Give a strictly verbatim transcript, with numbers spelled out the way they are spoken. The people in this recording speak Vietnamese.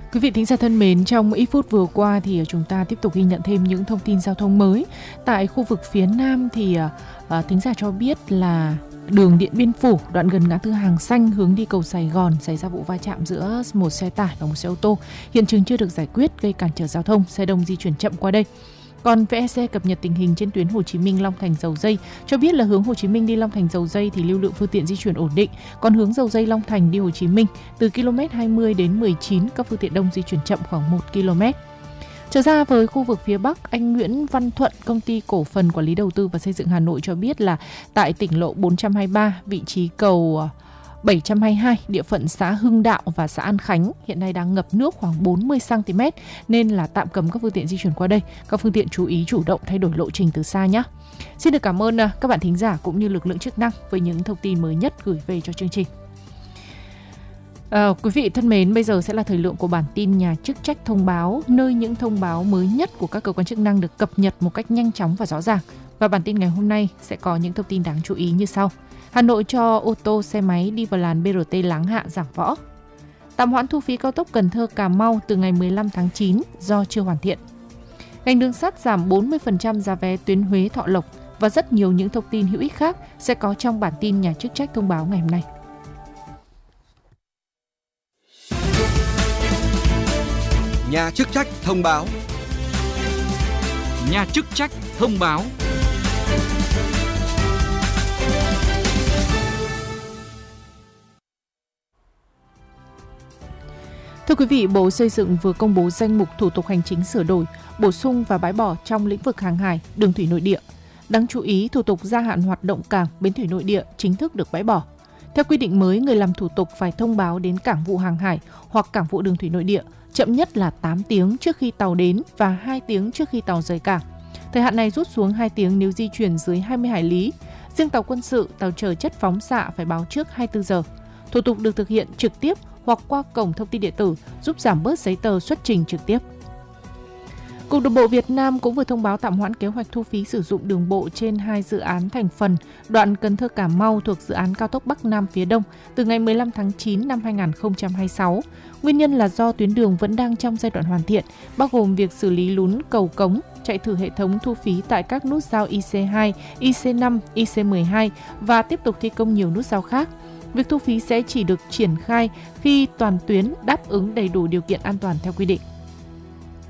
Quý vị thính giả thân mến, trong ít phút vừa qua thì chúng ta tiếp tục ghi nhận thêm những thông tin giao thông mới. Tại khu vực phía Nam thì uh, thính giả cho biết là đường Điện Biên Phủ, đoạn gần ngã tư Hàng Xanh hướng đi cầu Sài Gòn xảy ra vụ va chạm giữa một xe tải và một xe ô tô. Hiện trường chưa được giải quyết, gây cản trở giao thông, xe đông di chuyển chậm qua đây. Còn vê e xê cập nhật tình hình trên tuyến Hồ Chí Minh Long Thành Dầu Giây cho biết là hướng Hồ Chí Minh đi Long Thành Dầu Giây thì lưu lượng phương tiện di chuyển ổn định, còn hướng Dầu Giây Long Thành đi Hồ Chí Minh từ km hai mươi đến mười chín các phương tiện đông di chuyển chậm khoảng một ki lô mét. Trở ra với khu vực phía Bắc, anh Nguyễn Văn Thuận, công ty cổ phần quản lý đầu tư và xây dựng Hà Nội cho biết là tại tỉnh lộ bốn trăm hai mươi ba, vị trí cầu bảy trăm hai mươi hai, địa phận xã Hưng Đạo và xã An Khánh hiện nay đang ngập nước khoảng bốn mươi xăng ti mét nên là tạm cấm các phương tiện di chuyển qua đây. Các phương tiện chú ý chủ động thay đổi lộ trình từ xa nhé. Xin được cảm ơn các bạn thính giả cũng như lực lượng chức năng với những thông tin mới nhất gửi về cho chương trình. À, quý vị thân mến, bây giờ sẽ là thời lượng của bản tin nhà chức trách thông báo, nơi những thông báo mới nhất của các cơ quan chức năng được cập nhật một cách nhanh chóng và rõ ràng. Và bản tin ngày hôm nay sẽ có những thông tin đáng chú ý như sau. Hà Nội cho ô tô xe máy đi vào làn bê rờ tê Láng Hạ Giảng Võ. Tạm hoãn thu phí cao tốc Cần Thơ Cà Mau từ ngày mười lăm tháng chín do chưa hoàn thiện. Ngành đường sắt giảm bốn mươi phần trăm giá vé tuyến Huế Thọ Lộc và rất nhiều những thông tin hữu ích khác sẽ có trong bản tin nhà chức trách thông báo ngày hôm nay. Nhà chức trách thông báo. Nhà chức trách thông báo. Thưa quý vị, Bộ Xây dựng vừa công bố danh mục thủ tục hành chính sửa đổi, bổ sung và bãi bỏ trong lĩnh vực hàng hải, đường thủy nội địa. Đáng chú ý, thủ tục gia hạn hoạt động cảng, bến thủy nội địa chính thức được bãi bỏ. Theo quy định mới, người làm thủ tục phải thông báo đến cảng vụ hàng hải hoặc cảng vụ đường thủy nội địa chậm nhất là tám tiếng trước khi tàu đến và hai tiếng trước khi tàu rời cảng. Thời hạn này rút xuống hai tiếng nếu di chuyển dưới hai mươi hải lý. Riêng tàu quân sự, tàu chở chất phóng xạ phải báo trước hai mươi tư giờ. Thủ tục được thực hiện trực tiếp hoặc qua cổng thông tin điện tử, giúp giảm bớt giấy tờ xuất trình trực tiếp. Cục Đường bộ Việt Nam cũng vừa thông báo tạm hoãn kế hoạch thu phí sử dụng đường bộ trên hai dự án thành phần đoạn Cần Thơ Cà Mau thuộc dự án cao tốc Bắc Nam phía Đông từ ngày mười lăm tháng chín năm hai nghìn không trăm hai mươi sáu. Nguyên nhân là do tuyến đường vẫn đang trong giai đoạn hoàn thiện, bao gồm việc xử lý lún cầu cống, chạy thử hệ thống thu phí tại các nút giao i xê hai, i xê năm, i xê mười hai và tiếp tục thi công nhiều nút giao khác. Việc thu phí sẽ chỉ được triển khai khi toàn tuyến đáp ứng đầy đủ điều kiện an toàn theo quy định.